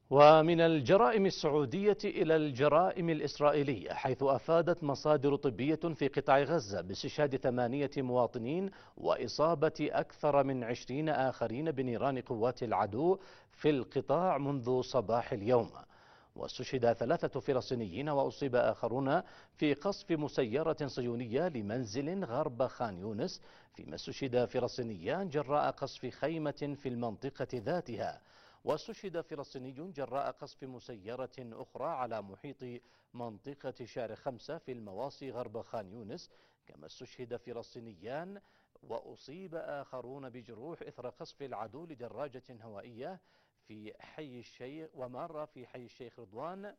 ومن الجرائم السعودية إلى الجرائم الإسرائيلية، حيث أفادت مصادر طبية في قطاع غزة باستشهاد 8 مواطنين وإصابة أكثر من 20 آخرين بنيران قوات العدو في القطاع منذ صباح اليوم. واستشهد 3 فلسطينيين وأصيب آخرون في قصف مسيرة صهيونية لمنزل غرب خان يونس، فيما استشهد فلسطينيان جراء قصف خيمة في المنطقة ذاتها. واستشهد فلسطيني جراء قصف مسيرة أخرى على محيط منطقة شارع 5 في المواصي غرب خان يونس. كما استشهد فلسطينيان وأصيب آخرون بجروح إثر قصف العدو لدراجة هوائية في حي الشيخ ومارة في حي الشيخ رضوان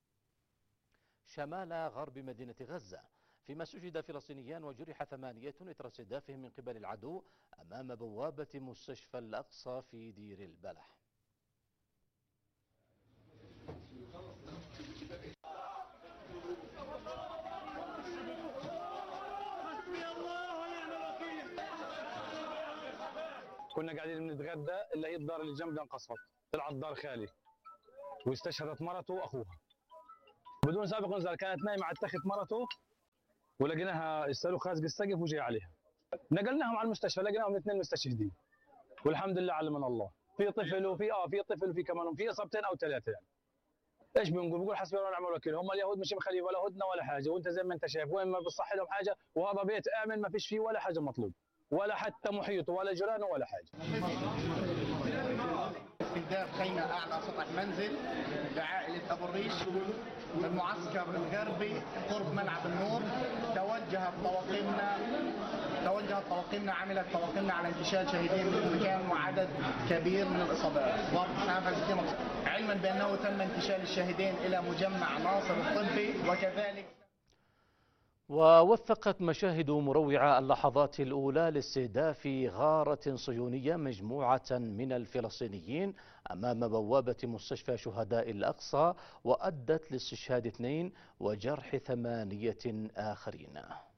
شمال غرب مدينة غزة. فيما استشهد فلسطينيان وجرح 8 إثر استهدافهم من قبل العدو أمام بوابة مستشفى الأقصى في دير البلح. كنا قاعدين بنتغدى، الا هي الدار اللي جنبنا انقصفت، طلع الدار خالي واستشهدت مرته واخوها بدون سابق انذار. كانت نايمه على التخت مرته ولقيناها الصاروخ خازق السقف وجاي عليها، نقلناهم على المستشفى لقيناهم الاثنين مستشهدين والحمد لله على من الله. في طفل وفي كمان في اصابتين او 3 يعني. ايش بنقول حسبي الله ونعم الوكيل. هم اليهود مش مخليه ولا هدنه ولا حاجه، وانت زي ما انت شايف وين ما بتصح لهم حاجه، وهذا بيت امن ما فيش فيه ولا حاجه مطلوب ولا حتى محيطه ولا جيرانه ولا حاجه. استهداف خيمه اعلى سطح منزل لعائله ابو الريش من المعسكر الغربي قرب ملعب النور. توجهت طواقمنا عملت طواقمنا على انتشال شهيدين من المكان وعدد كبير من الاصابات ضرب حافز، علما بانه تم انتشال الشهيدين الى مجمع ناصر الطبي. وكذلك ووثقت مشاهد مروعة اللحظات الأولى لاستهداف غارة صهيونية مجموعة من الفلسطينيين أمام بوابة مستشفى شهداء الأقصى، وأدت لاستشهاد 2 وجرح 8 آخرين.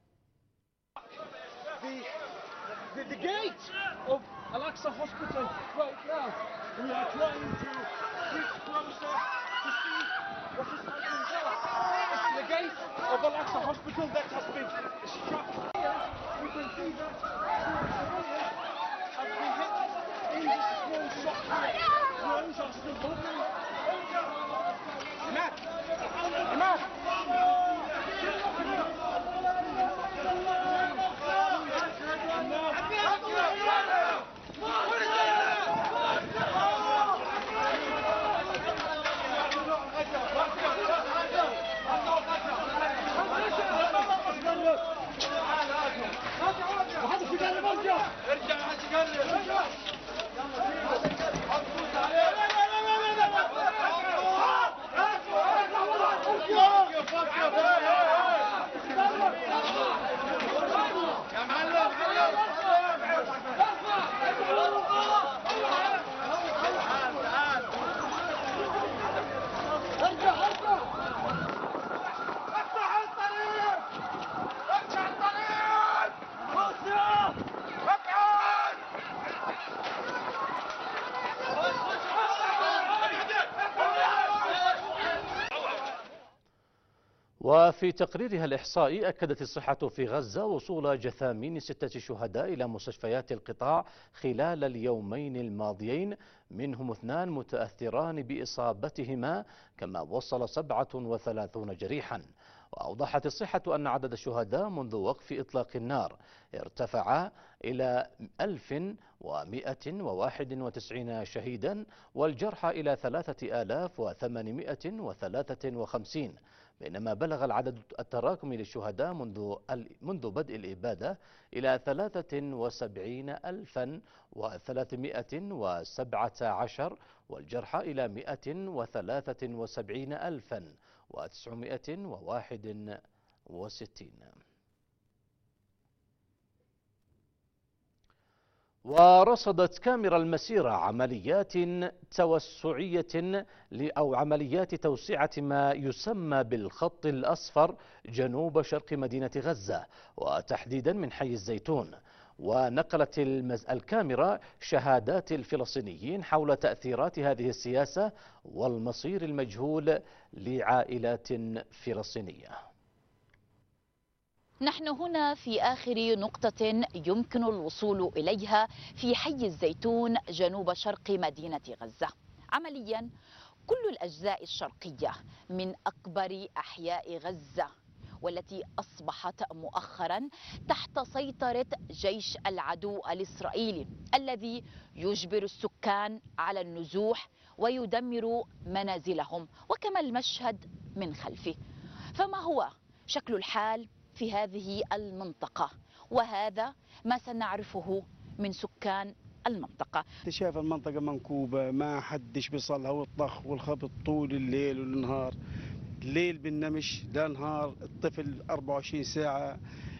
The gate of Al-Aqsa Hospital right now. We are trying to reach closer to see what is happening there. It's the gate of Al-Aqsa Hospital that has been struck here. We can see that civilians have been hit in this small shop here. Drones are still moving. Imad! وفي تقريرها الإحصائي، أكدت الصحة في غزة وصول جثامين 6 شهداء إلى مستشفيات القطاع خلال اليومين الماضيين، منهم 2 متأثران بإصابتهما، كما وصل 37 جريحا. وأوضحت الصحة أن عدد الشهداء منذ وقف إطلاق النار ارتفع إلى 1191 شهيدا، والجرحى إلى 3853، بينما بلغ العدد التراكمي للشهداء منذ بدء الإبادة إلى 73,317، والجرحى إلى 173,961. ورصدت كاميرا المسيرة عمليات توسعية أو عمليات توسعة ما يسمى بالخط الأصفر جنوب شرق مدينة غزة، وتحديدا من حي الزيتون. ونقلت الكاميرا شهادات الفلسطينيين حول تأثيرات هذه السياسة والمصير المجهول لعائلات فلسطينية. نحن هنا في آخر نقطة يمكن الوصول إليها في حي الزيتون جنوب شرق مدينة غزة. عمليا كل الأجزاء الشرقية من أكبر أحياء غزة والتي أصبحت مؤخرا تحت سيطرة جيش العدو الإسرائيلي الذي يجبر السكان على النزوح ويدمر منازلهم، وكما المشهد من خلفه. فما هو شكل الحال في هذه المنطقة؟ وهذا ما سنعرفه من سكان المنطقة. شايف المنطقة منكوبة، ما حدش بيصلها، والطخ والخبط طول الليل والنهار، الليل بالنمش لا نهار. الطفل 24 ساعة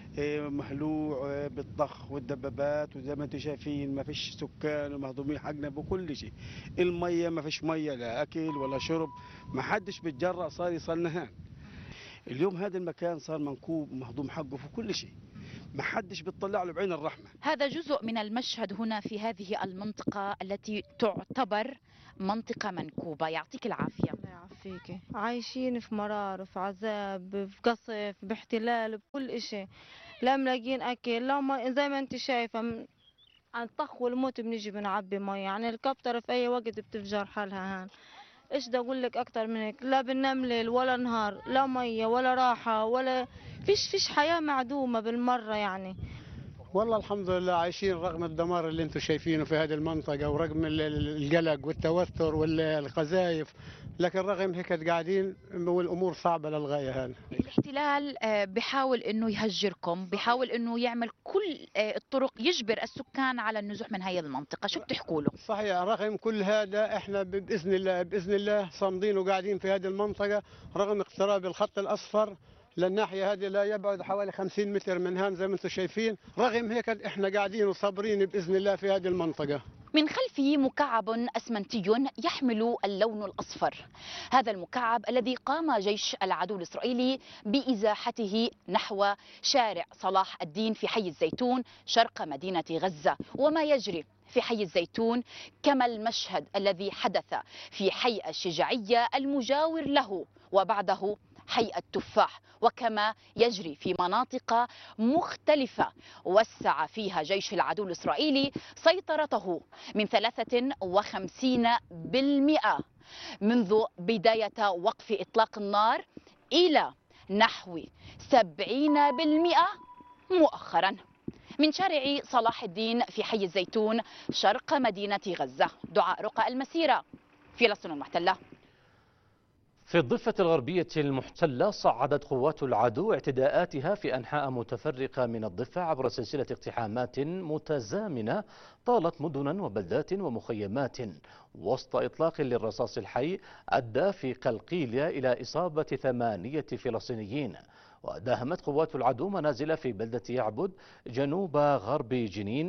مهلوع بالطخ والدبابات، وزي ما انتم شايفين ما فيش سكان ومهضومين حقنا بكل شيء. المية ما فيش مية، لا أكل ولا شرب، ما حدش بيتجرأ، صار يصل نهان. اليوم هذا المكان صار منكوب ومهضوم حقه في كل شيء، ما حدش بيطلع له بعين الرحمة. هذا جزء من المشهد هنا في هذه المنطقة التي تعتبر منطقة منكوبة. يعطيك العافية. الله يعافيك. عايشين في مرار، في عذاب، في قصف، باحتلال، بكل شيء. لا ملاقين أكل، لا ما، زي ما أنت شايفة عن الطخ والموت بنيجي بنعبي مي، يعني الكبترة في أي وقت بتفجر حالها. هان ايش بدي اقول لك اكتر من هيك؟ لا بننام ليل ولا نهار، لا ميه ولا راحه، ولا فيش حياه معدومه بالمره يعني. والله الحمد لله عايشين رغم الدمار اللي انتم شايفينه في هذه المنطقه، ورغم القلق والتوتر والقذائف، لكن رغم هيك قاعدين والامور صعبه للغايه. هان الاحتلال بحاول انه يهجركم، بحاول انه يعمل كل الطرق يجبر السكان على النزوح من هي المنطقه، شو بتحكوا له؟ صحيح، رغم كل هذا احنا باذن الله صامدين وقاعدين في هذه المنطقه، رغم اقتراب الخط الاصفر للناحيه هذه لا يبعد حوالي 50 متر من هان زي ما انتم شايفين. رغم هيك احنا قاعدين وصابرين باذن الله في هذه المنطقه. من خلفه مكعب أسمنتي يحمل اللون الأصفر. هذا المكعب الذي قام جيش العدو الإسرائيلي بإزاحته نحو شارع صلاح الدين في حي الزيتون شرق مدينة غزة. وما يجري في حي الزيتون كما المشهد الذي حدث في حي الشجاعية المجاور له، وبعده حي التفاح، وكما يجري في مناطق مختلفة وسع فيها جيش العدو الإسرائيلي سيطرته من 53% منذ بداية وقف إطلاق النار إلى نحو 70% مؤخرا. من شارع صلاح الدين في حي الزيتون شرق مدينة غزة، دعاء رقى، المسيرة، فلسطين المحتلة. في الضفة الغربية المحتلة صعدت قوات العدو اعتداءاتها في أنحاء متفرقة من الضفة عبر سلسلة اقتحامات متزامنة طالت مدنا وبلدات ومخيمات، وسط إطلاق للرصاص الحي أدى في قلقيلية إلى إصابة 8 فلسطينيين. وداهمت قوات العدو منازل في بلدة يعبد جنوب غرب جنين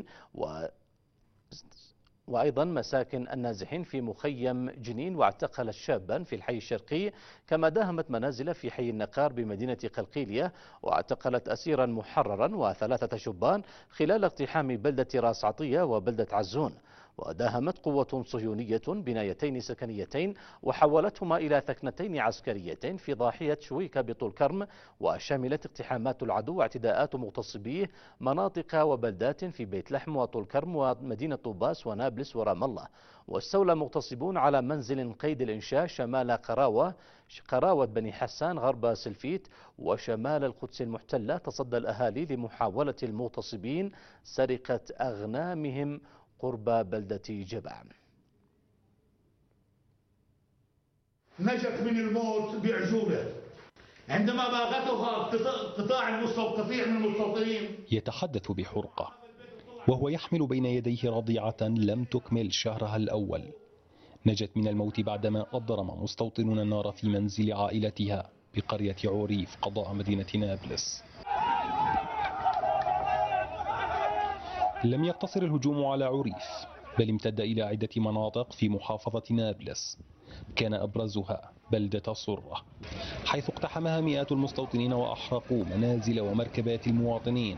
وأيضا مساكن النازحين في مخيم جنين، واعتقلت شابا في الحي الشرقي، كما داهمت منازل في حي النقار بمدينة قلقيلية، واعتقلت أسيرا محررا و3 شبان خلال اقتحام بلدة راس عطية وبلدة عزون. وداهمت قوة صهيونية بنايتين سكنيتين وحولتهما إلى ثكنتين عسكريتين في ضاحية شويكة بطول كرم، وشملت اقتحامات العدو واعتداءات مغتصبيه مناطق وبلدات في بيت لحم وطول كرم ومدينة طوباس ونابلس ورام الله. واستولى مغتصبون على منزل قيد الإنشاء شمال قراوة بني حسان غرب سلفيت وشمال القدس المحتلة. تصدى الأهالي لمحاولة المغتصبين سرقة أغنامهم قرب بلدة جبع. نجت من الموت بعجوبة عندما باغتها قطاع المستوطنين من المستوطنين. يتحدث بحرقة وهو يحمل بين يديه رضيعة لم تكمل شهرها الأول. نجت من الموت بعدما أضرم مستوطنون النار في منزل عائلتها بقرية عوريف قضاء مدينة نابلس. لم يقتصر الهجوم على عوريف بل امتد إلى عدة مناطق في محافظة نابلس، كان أبرزها بلدة صرة حيث اقتحمها مئات المستوطنين وأحرقوا منازل ومركبات المواطنين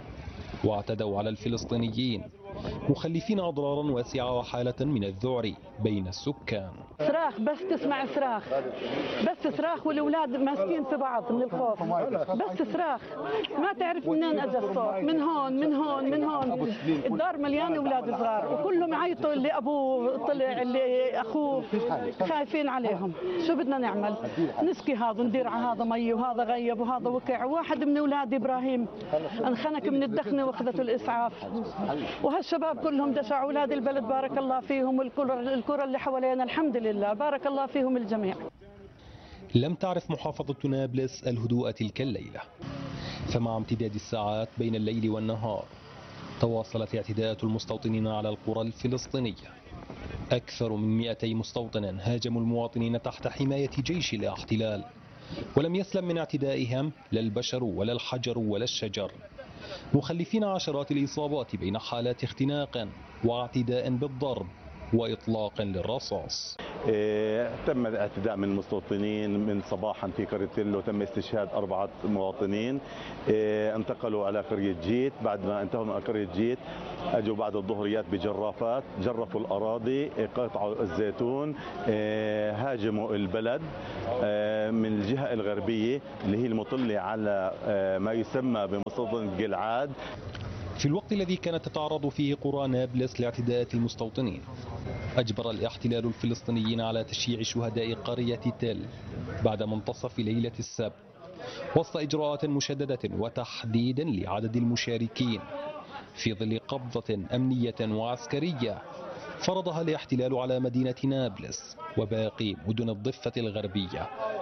واعتدوا على الفلسطينيين مخلفين أضرارا واسعة وحالة من الذعر بين السكان. صراخ، بس تسمع صراخ، بس صراخ، والأولاد ماسكين في بعض من الخوف، بس صراخ، ما تعرف منين أجى الصوت، من هون من هون من هون. الدار مليانة أولاد صغار وكلهم يعيطوا، اللي أبوه طلع اللي أخوه، خايفين عليهم. شو بدنا نعمل؟ نسقي هذا وندير على هذا مي وهذا غيب وهذا وقع. واحد من أولاد إبراهيم انخنق من الدخنة واخذته الإسعاف، وهالشباب كلهم دشعوا. أولاد البلد بارك الله فيهم، والقرى اللي حوالينا الحمد لله بارك الله فيهم الجميع. لم تعرف محافظة نابلس الهدوء تلك الليلة، فمع امتداد الساعات بين الليل والنهار تواصلت اعتداءات المستوطنين على القرى الفلسطينية. أكثر من 200 مستوطن هاجموا المواطنين تحت حماية جيش الاحتلال، ولم يسلم من اعتدائهم لا البشر ولا الحجر ولا الشجر، مخلفين عشرات الإصابات بين حالات اختناق واعتداء بالضرب وإطلاق للرصاص. تم الاعتداء من المستوطنين من صباحا في قرية تلو، وتم استشهاد 4 مواطنين. انتقلوا على قرية جيت، بعد ما انتهوا من قرية جيت اجوا بعد الظهريات بجرافات، جرفوا الأراضي، قطعوا الزيتون، هاجموا البلد من الجهة الغربية اللي هي المطلة على ما يسمى بمستوطنة جلعاد. في الوقت الذي كانت تتعرض فيه قرى نابلس لاعتداءات المستوطنين، أجبر الاحتلال الفلسطينيين على تشييع شهداء قرية تل بعد منتصف ليلة السبت، وسط إجراءات مشددة وتحديد لعدد المشاركين في ظل قبضة أمنية وعسكرية فرضها الاحتلال على مدينة نابلس وباقي مدن الضفة الغربية